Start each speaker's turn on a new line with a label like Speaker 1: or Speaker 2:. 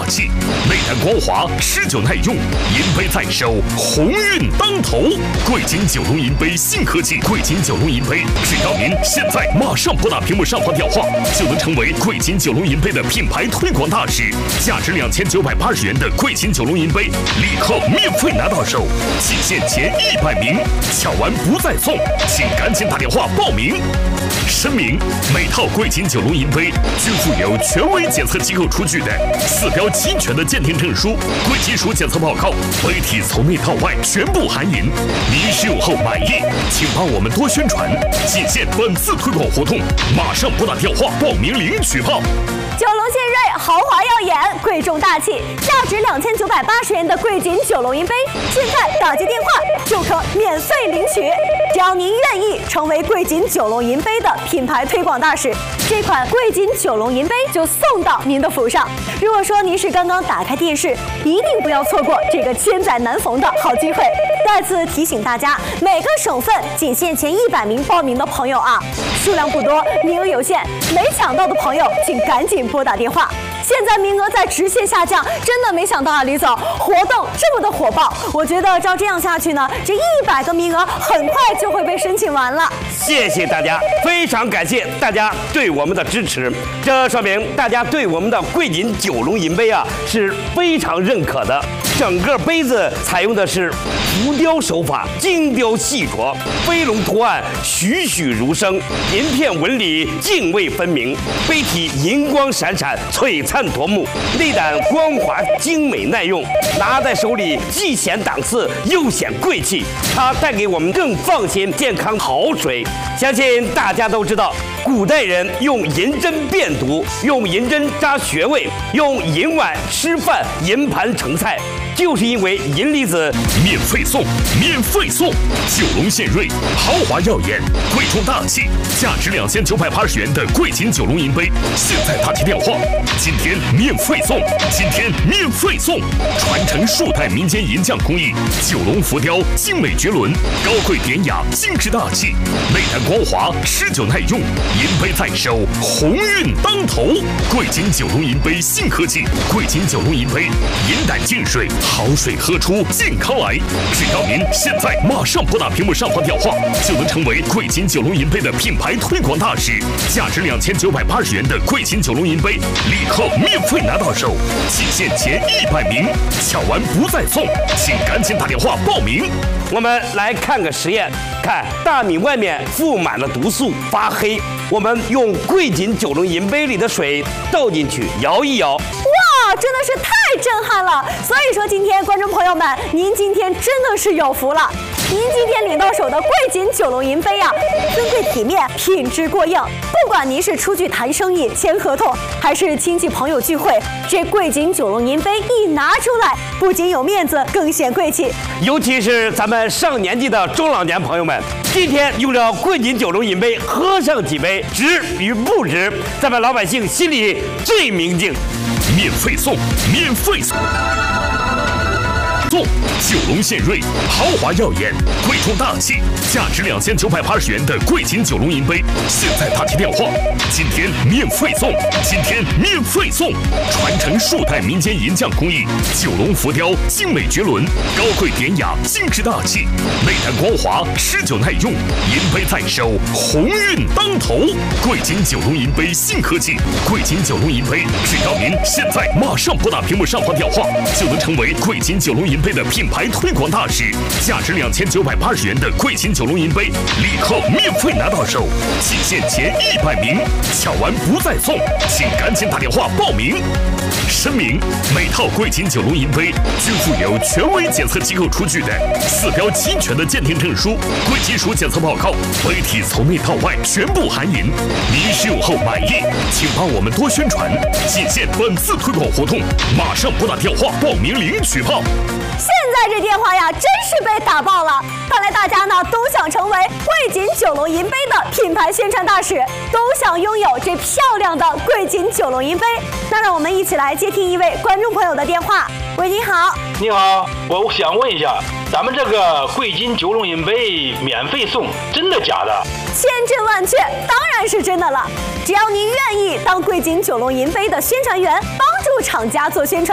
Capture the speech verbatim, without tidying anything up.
Speaker 1: 气，内胆光滑，持久耐用，银杯在手，鸿运当头。贵金九龙银杯新科技，贵金九龙银杯，只要您现在马上拨打屏幕上方电话，就能成为贵金九龙银杯的品牌推广大使。价值两千九百八十元的贵金九龙银杯，立刻免费拿到手，仅限前一百名，抢完不再送，请赶紧打电话报名。声明：每套贵金九龙银杯均附有权威检测机构出具的四标齐全的鉴定证书、贵金属检测报告，杯体从内到外全部含银。您使用后满意，请帮我们多宣传，仅限本次推广活动，马上拨打电话报名领取炮。
Speaker 2: 九龙献瑞，豪华耀眼，贵重大气，价值两千九百八十元的贵金九龙银杯，现在打接电话就可免费领取。只要您愿意成为贵金九龙银杯的品牌推广大使，这款贵金九龙银杯就送到您的府上。如果说您是刚刚打开电视，一定不要错过这个千载难逢的好机会。再次提醒大家，每个省份仅限前一百名报名的朋友啊，数量不多，名额有限，没抢到的朋友请赶紧拨打电话。现在名额在直线下降，真的没想到啊，李总，活动这么的火爆，我觉得照这样下去呢，这一百个名额很快就会被申请完了。
Speaker 3: 谢谢大家，非常感谢大家对我们的支持，这说明大家对我们的贵金九龙银杯啊是非常认可的。整个杯子采用的是浮雕手法，精雕细琢，飞龙图案栩栩如生，银片纹理泾渭分明，杯体银光闪闪，璀璨夺目，内胆光滑精美耐用，拿在手里既显档次又显贵气，它带给我们更放心、健康好水。相信大家都知道，古代人用银针辨毒，用银针扎穴位，用银碗吃饭，银盘盛菜，就是因为银离子。
Speaker 1: 免费送，免费送！九龙献瑞，豪华耀眼，贵重大气，价值两千九百八十元的贵金九龙银杯，现在打起电话，今天免费送，今天免费送！传承数代民间银匠工艺，九龙浮雕精美绝伦，高贵典雅，精致大气，内胆光滑，持久耐用，银杯在手，鸿运当头。贵金九龙银杯新科技，贵金九龙银杯，银胆进水，好水喝出健康来。只要您现在马上拨打屏幕上方电话，就能成为贵金九龙银杯的品牌推广大使。价值两千九百八十元的贵金九龙银杯，立刻免费拿到手，仅限前一百名，抢完不再送，请赶紧打电话报名。
Speaker 3: 我们来看个实验，看大米外面覆满了毒素，发黑。我们用贵金九龙银杯里的水倒进去，摇一摇。
Speaker 2: 哇，真的是太震撼了！所以说，今天观众朋友们，您今天真的是有福了。您今天领到手的贵金九龙银杯啊，尊贵体面，品质过硬。不管您是出去谈生意、签合同，还是亲戚朋友聚会，这贵金九龙银杯一拿出来，不仅有面子，更显贵气。
Speaker 3: 尤其是咱们上年纪的中老年朋友们，今天用着贵金九龙银杯喝上几杯，值与不值，咱们老百姓心里最明镜。
Speaker 1: 免费送，免费送！送九龙献瑞，豪华耀眼，贵重大气，价值两千九百八十元的贵金九龙银杯，现在打起电话，今天免费送，今天免费送！传承数代民间银匠工艺，九龙浮雕精美绝伦，高贵典雅，精致大气，内胆光滑，持久耐用，银杯在手，鸿运当头。贵金九龙银杯新科技，贵金九龙银杯，只要您现在马上拨打屏幕上方电话，就能成为贵金九龙银杯的品牌推广大使。价值两千九百八十元的贵金九龙银杯，立刻免费拿到手，仅限前一百名，抢完不再送，请赶紧打电话报名。声明：每套贵金九龙银杯均附有权威检测机构出具的四标齐全的鉴定证书、贵金属检测报告，杯体从内到外全部含银。您使用后满意，请帮我们多宣传，仅限本次推广活动，马上拨打电话报名领取炮。
Speaker 2: 现在这电话呀，真是被打爆了！看来大家呢都想成为贵金九龙银杯的品牌宣传大使，都想拥有这漂亮的贵金九龙银杯。那让我们一起来接听一位观众朋友的电话。喂，你好。
Speaker 4: 你好，我想问一下，咱们这个贵金九龙银杯免费送，真的假的？
Speaker 2: 千真万确，当然是真的了。只要您愿意当贵金九龙银杯的宣传员，帮助厂家做宣传，